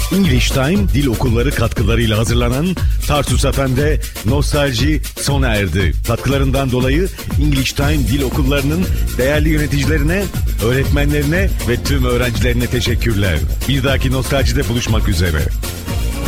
English Time Dil Okulları katkılarıyla hazırlanan Tarsus FM'de Nostalji sona erdi. Katkılarından dolayı English Time Dil Okulları'nın değerli yöneticilerine, öğretmenlerine ve tüm öğrencilerine teşekkürler. Bir dahaki Nostalji'de buluşmak üzere.